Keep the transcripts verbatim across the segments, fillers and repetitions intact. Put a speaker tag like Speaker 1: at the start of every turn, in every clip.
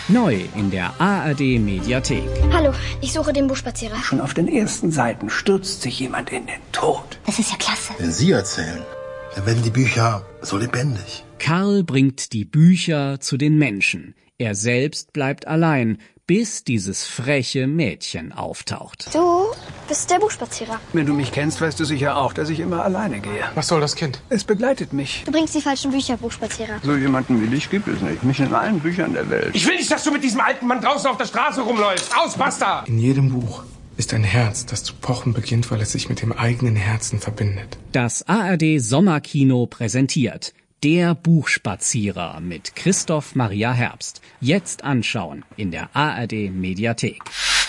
Speaker 1: Neu in der A R D Mediathek.
Speaker 2: Hallo, ich suche den Buchspazierer.
Speaker 3: Schon auf den ersten Seiten stürzt sich jemand in den Tod.
Speaker 2: Das ist ja klasse.
Speaker 4: Wenn Sie erzählen, dann werden die Bücher so lebendig.
Speaker 1: Karl bringt die Bücher zu den Menschen. Er selbst bleibt allein, bis dieses freche Mädchen auftaucht.
Speaker 2: Du bist der Buchspazierer.
Speaker 3: Wenn du mich kennst, weißt du sicher auch, dass ich immer alleine gehe.
Speaker 5: Was soll das Kind?
Speaker 3: Es begleitet mich.
Speaker 2: Du bringst die falschen Bücher, Buchspazierer.
Speaker 3: So jemanden wie dich gibt es nicht. Mich in allen Büchern der Welt.
Speaker 5: Ich will nicht, dass du mit diesem alten Mann draußen auf der Straße rumläufst. Aus, basta!
Speaker 6: In jedem Buch ist ein Herz, das zu pochen beginnt, weil es sich mit dem eigenen Herzen verbindet.
Speaker 1: Das A R D Sommerkino präsentiert Der Buchspazierer mit Christoph Maria Herbst. Jetzt anschauen in der A R D Mediathek.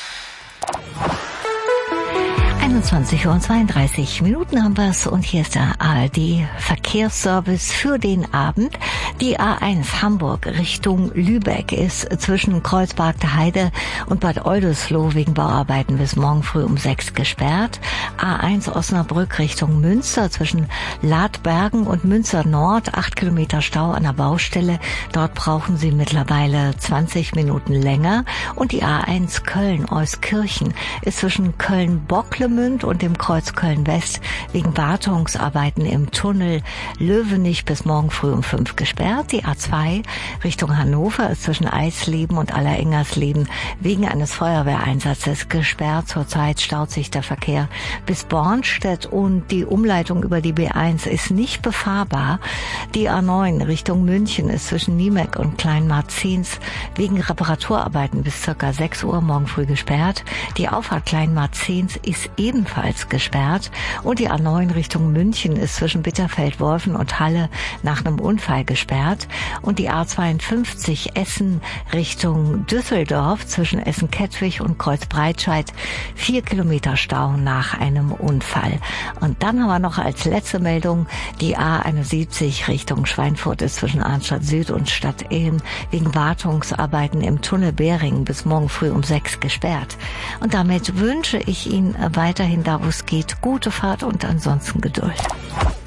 Speaker 7: einundzwanzig Uhr und zweiunddreißig Minuten haben wir's und hier ist der A R D Verkehrsservice für den Abend. Die A eins Hamburg Richtung Lübeck ist zwischen Kreuzberg der Heide und Bad Oldesloe wegen Bauarbeiten bis morgen früh um sechs gesperrt. A eins Osnabrück Richtung Münster zwischen Ladbergen und Münster Nord, acht Kilometer Stau an der Baustelle. Dort brauchen Sie mittlerweile zwanzig Minuten länger. Und die A eins Köln-Euskirchen ist zwischen Köln-Bocklemünd und dem Kreuz Köln-West wegen Wartungsarbeiten im Tunnel Löwenich bis morgen früh um fünf gesperrt. Die A zwei Richtung Hannover ist zwischen Eisleben und Allerengersleben wegen eines Feuerwehreinsatzes gesperrt. Zurzeit staut sich der Verkehr bis Bornstedt und die Umleitung über die B eins ist nicht befahrbar. Die A neun Richtung München ist zwischen Niemek und Kleinmarzens wegen Reparaturarbeiten bis circa sechs Uhr morgen früh gesperrt. Die Auffahrt Kleinmarzens ist ebenfalls gesperrt und die A neun Richtung München ist zwischen Bitterfeld-Wolfen und Halle nach einem Unfall gesperrt und die A zweiundfünfzig Essen Richtung Düsseldorf zwischen Essen-Kettwig und Kreuzbreitscheid vier Kilometer Stau nach einem Unfall. Und dann haben wir noch als letzte Meldung die A einundsiebzig Richtung Schweinfurt ist zwischen Arnstadt Süd und Stadt Ilm wegen Wartungsarbeiten im Tunnel Bering bis morgen früh um sechs gesperrt. Und damit wünsche ich Ihnen weiterhin, da wo es geht, gute Fahrt und ansonsten Geduld.